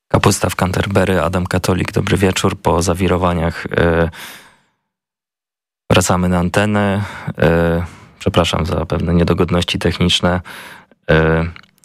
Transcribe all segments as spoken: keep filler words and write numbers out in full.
Kapusta w Canterbury, Adam Katolik, dobry wieczór. Po zawirowaniach e, wracamy na antenę. E, przepraszam za pewne niedogodności techniczne. E,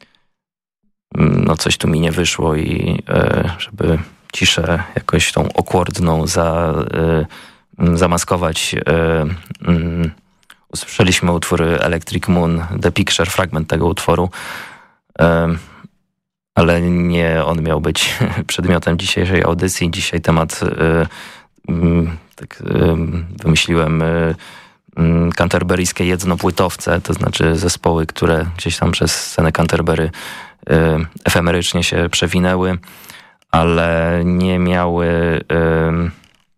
no coś tu mi nie wyszło i e, żeby ciszę jakoś tą awkwardną za, e, zamaskować. E, mm, usłyszeliśmy utwór Electric Moon, The Picture, fragment tego utworu. E, ale nie on miał być przedmiotem dzisiejszej audycji. Dzisiaj temat y, y, tak y, wymyśliłem y, y, canterburyjskie jednopłytowce, to znaczy zespoły, które gdzieś tam przez scenę Canterbury y, efemerycznie się przewinęły, ale nie miały y,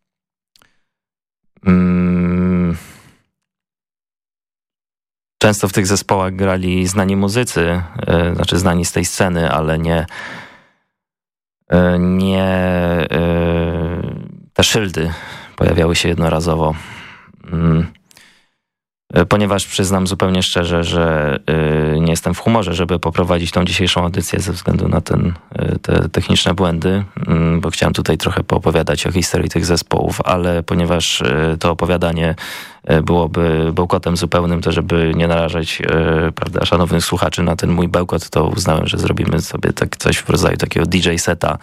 y, często w tych zespołach grali znani muzycy, yy, znaczy znani z tej sceny, ale nie, yy, nie yy, te szyldy pojawiały się jednorazowo. Yy. Ponieważ przyznam zupełnie szczerze, że yy, nie jestem w humorze, żeby poprowadzić tą dzisiejszą audycję ze względu na ten, yy, te techniczne błędy, yy, bo chciałem tutaj trochę poopowiadać o historii tych zespołów, ale ponieważ yy, to opowiadanie yy, byłoby bełkotem zupełnym, to żeby nie narażać yy, prawda, szanownych słuchaczy na ten mój bełkot, to uznałem, że zrobimy sobie tak coś w rodzaju takiego D J seta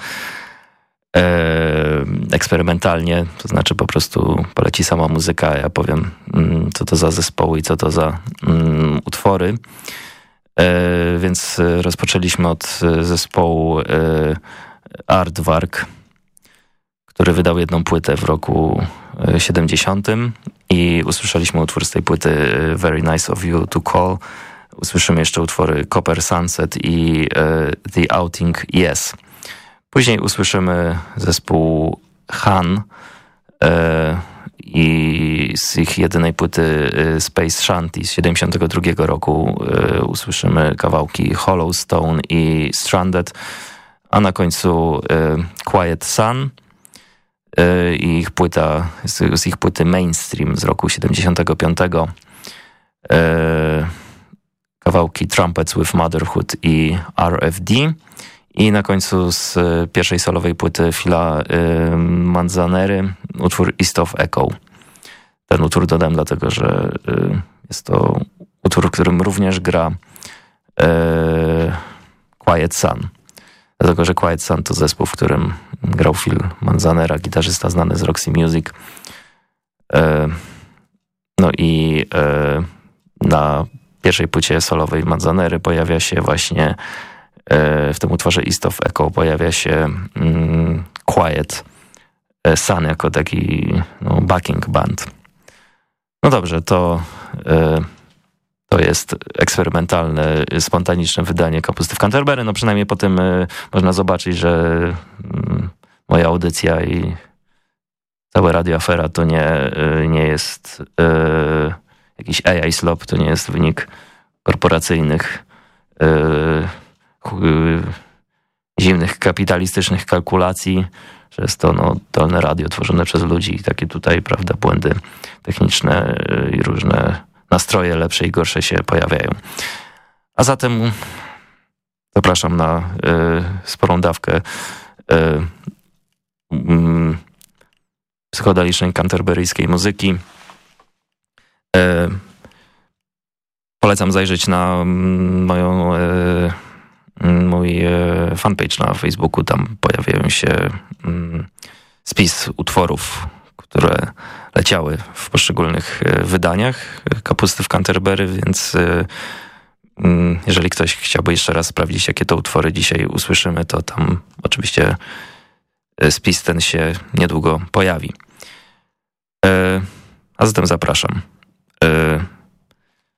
eksperymentalnie, to znaczy po prostu poleci sama muzyka, ja powiem co to za zespoły i co to za um, utwory. E, więc rozpoczęliśmy od zespołu e, Aardvark, który wydał jedną płytę w roku siedemdziesiątym i usłyszeliśmy utwór z tej płyty Very Nice of You to Call. Usłyszymy jeszcze utwory Copper Sunset i e, The Outing Yes. Później usłyszymy zespół Han e, i z ich jedynej płyty e, Space Shanty z siedemdziesiątego drugiego roku e, usłyszymy kawałki Hollow Stone i Stranded, a na końcu e, Quiet Sun e, i ich płyta, z, z ich płyty Mainstream z roku siedemdziesiątego piątego e, kawałki Trumpets with Motherhood i R F D. I na końcu z pierwszej solowej płyty Phila y, Manzanery utwór East of Echo. Ten utwór dodam dlatego, że y, jest to utwór, w którym również gra y, Quiet Sun. Dlatego, że Quiet Sun to zespół, w którym grał Phil Manzanera, gitarzysta znany z Roxy Music. Y, no i y, na pierwszej płycie solowej Manzanery pojawia się właśnie w tym utworze East of Echo pojawia się mm, Quiet Sun jako taki no, backing band. No dobrze, to, y, to jest eksperymentalne, spontaniczne wydanie Kapusty w Canterbury. No przynajmniej po tym y, można zobaczyć, że y, moja audycja i całe Radio Afera to nie, y, nie jest y, jakiś A I slop, to nie jest wynik korporacyjnych y, zimnych kapitalistycznych kalkulacji, że jest to no, dolne radio tworzone przez ludzi i takie tutaj, prawda, błędy techniczne i różne nastroje lepsze i gorsze się pojawiają. A zatem zapraszam na y, sporą dawkę y, y, psychodelicznej canterburyjskiej muzyki. Y, polecam zajrzeć na moją y, mój fanpage na Facebooku, tam pojawiają się spis utworów, które leciały w poszczególnych wydaniach Kapusty w Canterbury, więc jeżeli ktoś chciałby jeszcze raz sprawdzić, jakie to utwory dzisiaj usłyszymy, to tam oczywiście spis ten się niedługo pojawi. A zatem zapraszam.